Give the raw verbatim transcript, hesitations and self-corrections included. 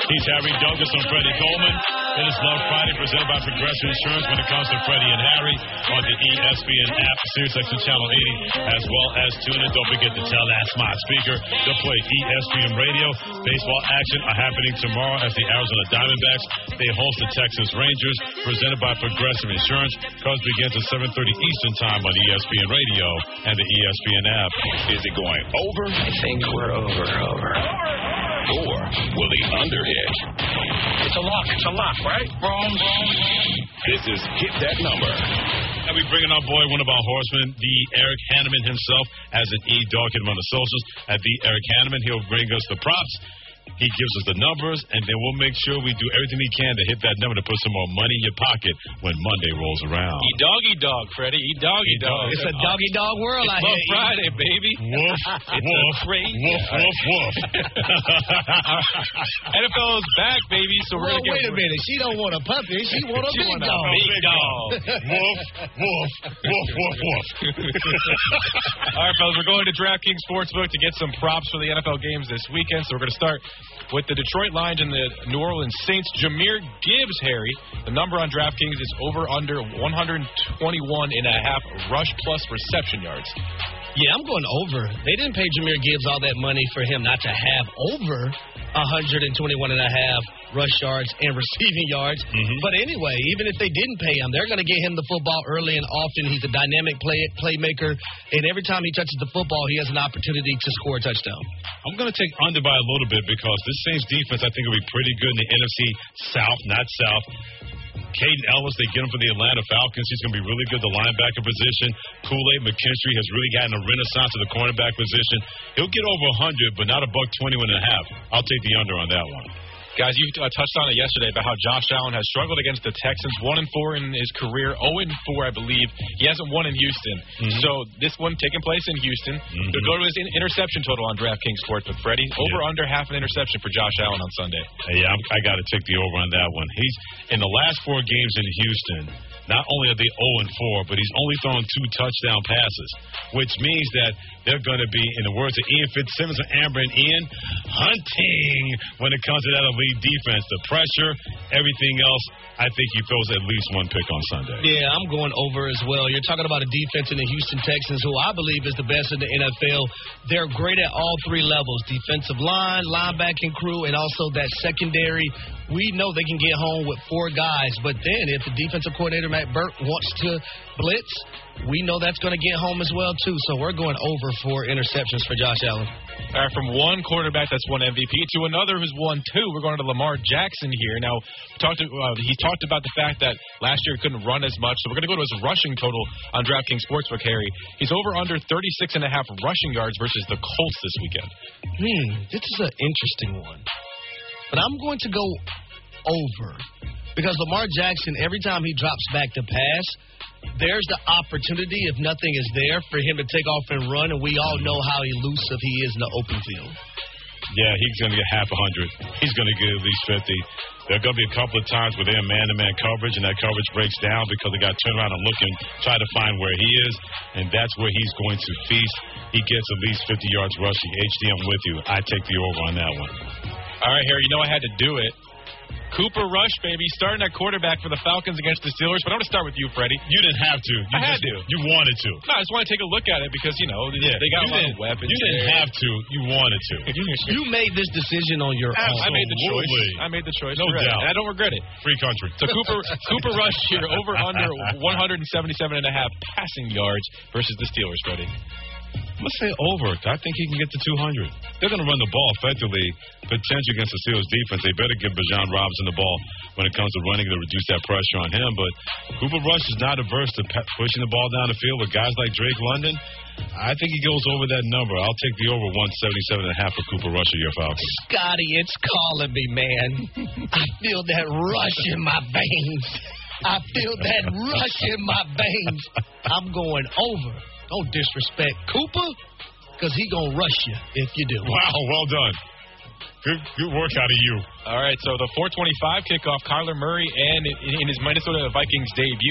He's Harry Douglas and Freddie Coleman. It is Love Friday presented by Progressive Insurance when it comes to Freddie and Harry on the E S P N app, SiriusXM Channel eighty, as well as tune in. Don't forget to tell that smart speaker to play E S P N Radio. Baseball action are happening tomorrow as the Arizona Diamondbacks, they host the Texas Rangers, presented by Progressive Insurance. Cards begins at seven thirty Eastern Time on E S P N Radio and the E S P N app. Is it going over? I think we're over, over. Or will the under hit? It's a lock, it's a lock, right? Wrong, wrong. This is Hit That Number. And we bring in our boy, one of our horsemen, the Eric Hanneman himself, as an E-Dog. Hit him on the socials at the Eric Hanneman. He'll bring us the props. He gives us the numbers, and then we'll make sure we do everything we can to hit that number to put some more money in your pocket when Monday rolls around. Eat doggy dog, Freddie. Eat doggy dog. It's a doggy dog world out here. It's Friday, baby. Woof, woof, crazy. woof, woof, woof. N F L is back, baby. So we're well, gonna wait get a minute. She don't want a puppy. She want a she big want dog. A big dog. Woof, woof, woof, woof, woof. All right, fellas. We're going to DraftKings Sportsbook to get some props for the N F L games this weekend. So we're going to start with the Detroit Lions and the New Orleans Saints. Jahmyr Gibbs, Harry. The number on DraftKings is over under one twenty-one and a half rush plus reception yards. Yeah, I'm going over. They didn't pay Jahmyr Gibbs all that money for him not to have over one twenty-one and a half rush yards and receiving yards. Mm-hmm. But anyway, even if they didn't pay him, they're going to get him the football early and often. He's a dynamic play playmaker, and every time he touches the football, he has an opportunity to score a touchdown. I'm going to take under by a little bit because this Saints defense, I think, will be pretty good in the N F C South, not South. Caden Ellis, they get him for the Atlanta Falcons. He's going to be really good at the linebacker position. Kool-Aid McKinstry has really gotten a renaissance at the cornerback position. He'll get over one hundred, but not a buck twenty-one and a half. I'll take the under on that one. Guys, you uh, touched on it yesterday about how Josh Allen has struggled against the Texans. One and four in his career, zero and four, I believe. He hasn't won in Houston. Mm-hmm. So this one taking place in Houston. Mm-hmm. We'll go to his in- interception total on DraftKings Sportsbook. Freddie, over yeah. under half an interception for Josh Allen on Sunday. Yeah, I'm, I got to take the over on that one. He's in the last four games in Houston. Not only are they zero and four, but he's only thrown two touchdown passes, which means that they're going to be, in the words of Ian Fitzsimmons and Amber and Ian, hunting when it comes to that elite defense. The pressure, everything else, I think he throws at least one pick on Sunday. Yeah, I'm going over as well. You're talking about a defense in the Houston Texans, who I believe is the best in the N F L. They're great at all three levels, defensive line, linebacking crew, and also that secondary. We know they can get home with four guys, but then if the defensive coordinator, Matt Burke, wants to blitz, we know that's going to get home as well, too. So we're going over for interceptions for Josh Allen. All right, from one quarterback that's won M V P to another who's won two, we're going to Lamar Jackson here. Now, talked to, uh, he talked about the fact that last year he couldn't run as much, so we're going to go to his rushing total on DraftKings Sportsbook, Harry. He's over under thirty-six and a half rushing yards versus the Colts this weekend. Hmm, this is an interesting one. But I'm going to go over because Lamar Jackson, every time he drops back to pass, there's the opportunity, if nothing is there, for him to take off and run, and we all know how elusive he is in the open field. Yeah, he's going to get half a hundred. He's going to get at least fifty. There are going to be a couple of times where they're man-to-man coverage, and that coverage breaks down because they got to turn around and look and try to find where he is, and that's where he's going to feast. He gets at least fifty yards rushing. H D, I'm with you. I take the over on that one. All right, Harry, you know I had to do it. Cooper Rush, baby, starting at quarterback for the Falcons against the Steelers. But I'm going to start with you, Freddie. You didn't have to. You I had just, to. You wanted to. No, I just want to take a look at it because, you know, yeah, they got a lot of weapons. You didn't there. have to. You wanted to. You made this decision on your own. I made the choice. Absolutely. I made the choice. No right. doubt. And I don't regret it. Free country. So Cooper Cooper Rush here, over under one seventy-seven and a half passing yards versus the Steelers, Freddie. Let's say over. I think he can get to two hundred. They're going to run the ball effectively, potentially against the Steelers defense. They better give Bijan Robinson the ball when it comes to running to reduce that pressure on him. But Cooper Rush is not averse to pe- pushing the ball down the field with guys like Drake London. I think he goes over that number. I'll take the over one seventy-seven and a half for Cooper Rush of your Falcons. Scotty, it's calling me, man. I feel that rush in my veins. I feel that rush in my veins. I'm going over. Don't disrespect Cooper, because he going to rush you if you do. Wow, well done. Good, good work out of you. All right, so the four twenty-five kickoff, Kyler Murray, and in his Minnesota Vikings debut,